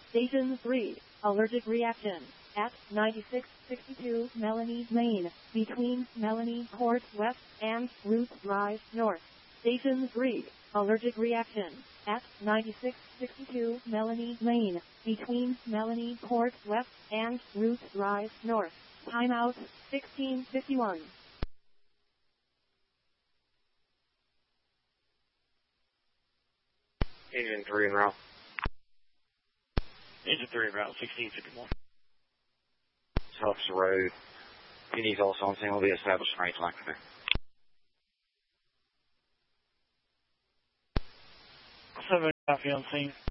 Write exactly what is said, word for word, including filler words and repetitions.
Station three, allergic reaction at ninety-six sixty-two Melanie Lane, between Melanie Court West and Route Drive North. Station three, allergic reaction at ninety-six sixty-two Melanie Lane, between Melanie Court West and Route Drive North. Timeout sixteen fifty-one. Agent three en route. Agent three en route, sixteen fifty-one. Tufts Road. Penny's also on scene. Will be established range line clear. seven, copy on scene.